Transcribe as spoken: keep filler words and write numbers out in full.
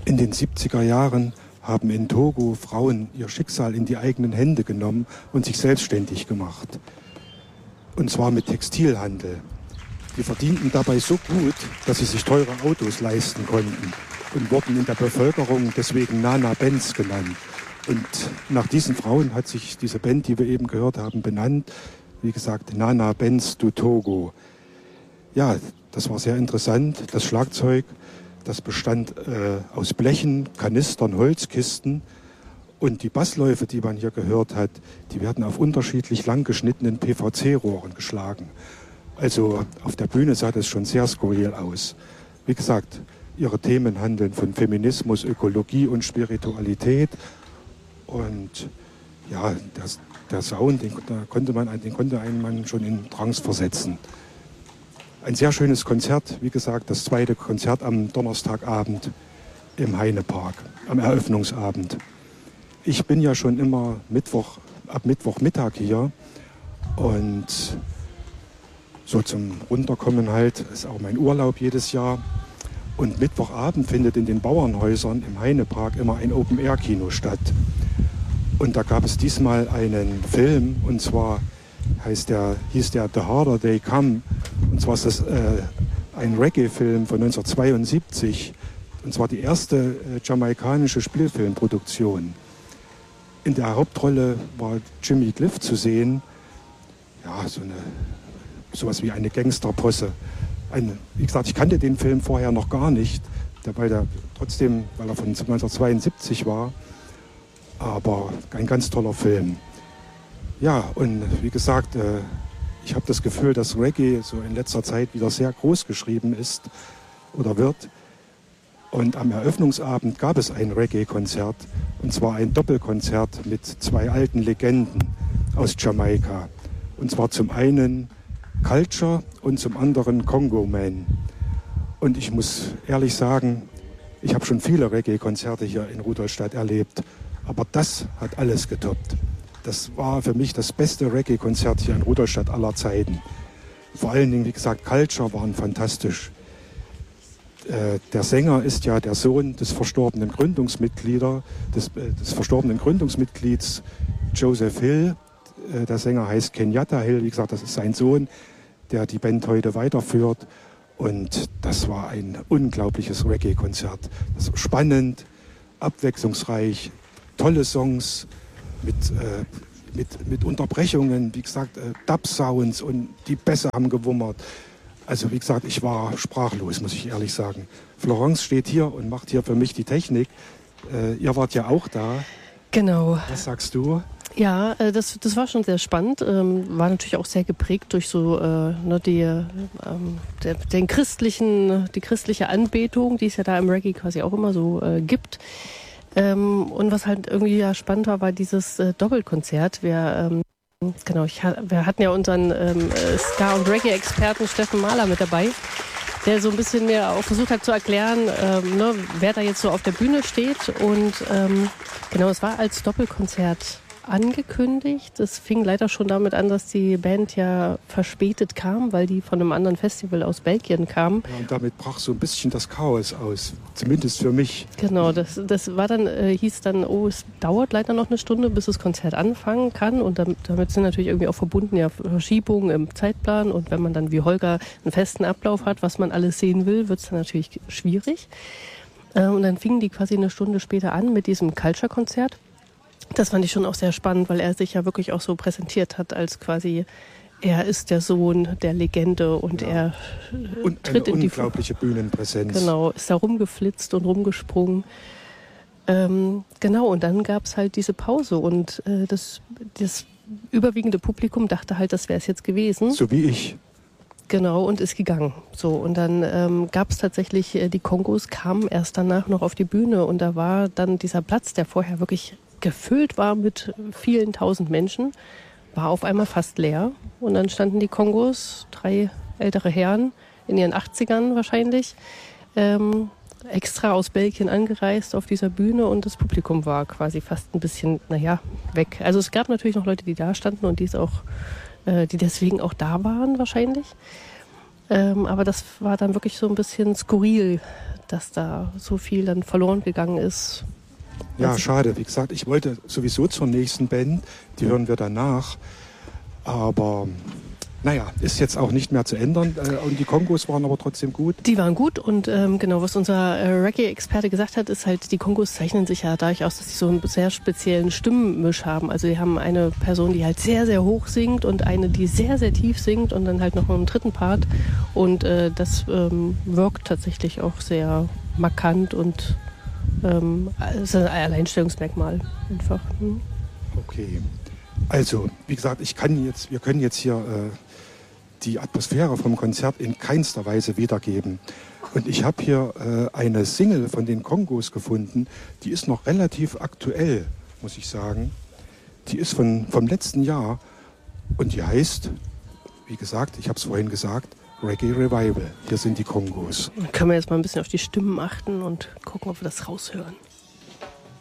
In den siebziger Jahren haben in Togo Frauen ihr Schicksal in die eigenen Hände genommen und sich selbstständig gemacht. Und zwar mit Textilhandel. Die verdienten dabei so gut, dass sie sich teure Autos leisten konnten und wurden in der Bevölkerung deswegen Nana Benz genannt. Und nach diesen Frauen hat sich diese Band, die wir eben gehört haben, benannt. Wie gesagt, Nana Benz du Togo. Ja, das war sehr interessant. Das Schlagzeug, das bestand äh, aus Blechen, Kanistern, Holzkisten. Und die Bassläufe, die man hier gehört hat, die werden auf unterschiedlich lang geschnittenen P V C-Rohren geschlagen. Also auf der Bühne sah das schon sehr skurril aus. Wie gesagt, ihre Themen handeln von Feminismus, Ökologie und Spiritualität. Und ja, das, der Sound, den, da konnte man, den konnte einen Mann schon in Trance versetzen. Ein sehr schönes Konzert, wie gesagt, das zweite Konzert am Donnerstagabend im Heinepark, am Eröffnungsabend. Ich bin ja schon immer Mittwoch, ab Mittwochmittag hier und so zum Runterkommen halt, ist auch mein Urlaub jedes Jahr. Und Mittwochabend findet in den Bauernhäusern im Heinepark immer ein Open-Air-Kino statt. Und da gab es diesmal einen Film, und zwar heißt der, hieß der The Harder They Come. Und zwar ist das äh, ein Reggae-Film von neunzehnhundertzweiundsiebzig. Und zwar die erste äh, jamaikanische Spielfilmproduktion. In der Hauptrolle war Jimmy Cliff zu sehen. Ja, so eine, sowas wie eine Gangsterposse. Eine, wie gesagt, ich kannte den Film vorher noch gar nicht, weil der trotzdem, weil er von neunzehnhundertzweiundsiebzig war. Aber ein ganz toller Film. Ja, und wie gesagt, äh, ich habe das Gefühl, dass Reggae so in letzter Zeit wieder sehr groß geschrieben ist oder wird. Und am Eröffnungsabend gab es ein Reggae-Konzert, und zwar ein Doppelkonzert mit zwei alten Legenden aus Jamaika. Und zwar zum einen Culture und zum anderen Congo Man. Und ich muss ehrlich sagen, ich habe schon viele Reggae-Konzerte hier in Rudolstadt erlebt. Aber das hat alles getoppt. Das war für mich das beste Reggae-Konzert hier in Rudolstadt aller Zeiten. Vor allen Dingen, wie gesagt, Culture waren fantastisch. Äh, der Sänger ist ja der Sohn des verstorbenen Gründungsmitglieder, des, äh, des verstorbenen Gründungsmitglieds Joseph Hill. Äh, der Sänger heißt Kenyatta Hill. Wie gesagt, das ist sein Sohn, der die Band heute weiterführt. Und das war ein unglaubliches Reggae-Konzert. Das war spannend, abwechslungsreich, tolle Songs mit, äh, mit, mit Unterbrechungen, wie gesagt, äh, Dub-Sounds, und die Bässe haben gewummert. Also wie gesagt, ich war sprachlos, muss ich ehrlich sagen. Florence steht hier und macht hier für mich die Technik. Äh, ihr wart ja auch da. Genau. Was sagst du? Ja, äh, das, das war schon sehr spannend. Ähm, war natürlich auch sehr geprägt durch so äh, ne, die, ähm, der, den christlichen, die christliche Anbetung, die es ja da im Reggae quasi auch immer so äh, gibt. Ähm, und was halt irgendwie ja spannend war, war dieses äh, Doppelkonzert. Wir, ähm, genau, ich, wir hatten ja unseren ähm, Ska- und Reggae-Experten Steffen Mahler mit dabei, der so ein bisschen mir auch versucht hat zu erklären, ähm, ne, wer da jetzt so auf der Bühne steht. Und ähm, genau, es war als Doppelkonzert angekündigt. Es fing leider schon damit an, dass die Band ja verspätet kam, weil die von einem anderen Festival aus Belgien kam. Ja, und damit brach so ein bisschen das Chaos aus, zumindest für mich. Genau, das, das war dann, äh, hieß dann, oh, es dauert leider noch eine Stunde, bis das Konzert anfangen kann, und damit, damit sind natürlich irgendwie auch verbunden ja Verschiebungen im Zeitplan, und wenn man dann wie Holger einen festen Ablauf hat, was man alles sehen will, wird es dann natürlich schwierig. Äh, und dann fingen die quasi eine Stunde später an mit diesem Culture-Konzert. Das fand ich schon auch sehr spannend, weil er sich ja wirklich auch so präsentiert hat als quasi, er ist der Sohn der Legende, und ja. er und tritt eine in die unglaubliche Bühnenpräsenz. Genau, ist da rumgeflitzt und rumgesprungen. Ähm, genau, und dann gab es halt diese Pause, und äh, das, das überwiegende Publikum dachte halt, das wäre es jetzt gewesen. So wie ich. Genau, und ist gegangen. So, und dann ähm, gab es tatsächlich, äh, die Kongos kamen erst danach noch auf die Bühne, und da war dann dieser Platz, der vorher wirklich gefüllt war mit vielen tausend Menschen, war auf einmal fast leer. Und dann standen die Kongos, drei ältere Herren, in ihren achtzigern wahrscheinlich, ähm, extra aus Belgien angereist auf dieser Bühne, und das Publikum war quasi fast ein bisschen, naja, weg. Also es gab natürlich noch Leute, die da standen und die es auch, äh, die deswegen auch da waren wahrscheinlich. Ähm, aber das war dann wirklich so ein bisschen skurril, dass da so viel dann verloren gegangen ist. Ja, Also, schade. Wie gesagt, ich wollte sowieso zur nächsten Band, die hören wir danach. Aber naja, ist jetzt auch nicht mehr zu ändern. Und die Kongos waren aber trotzdem gut. Die waren gut und ähm, genau, was unser äh, Reggae-Experte gesagt hat, ist halt, die Kongos zeichnen sich ja dadurch aus, dass sie so einen sehr speziellen Stimmenmisch haben. Also die haben eine Person, die halt sehr, sehr hoch singt und eine, die sehr, sehr tief singt und dann halt noch einen dritten Part. Und äh, das ähm, wirkt tatsächlich auch sehr markant und ähm, ist ein Alleinstellungsmerkmal einfach. Hm. Okay. Also, wie gesagt, ich kann jetzt, wir können jetzt hier äh, die Atmosphäre vom Konzert in keinster Weise wiedergeben. Und ich habe hier äh, eine Single von den Kongos gefunden, die ist noch relativ aktuell, muss ich sagen. Die ist von, vom letzten Jahr und die heißt, wie gesagt, ich habe es vorhin gesagt, Reggae Revival. Hier sind die Kongos. Dann können wir jetzt mal ein bisschen auf die Stimmen achten und gucken, ob wir das raushören.